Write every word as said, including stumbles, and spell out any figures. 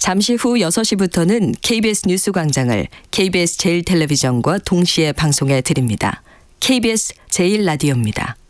잠시 후 여섯 시부터는 케이비에스 뉴스 광장을 케이비에스 제일 텔레비전과 동시에 방송해 드립니다. 케이비에스 제일 라디오입니다.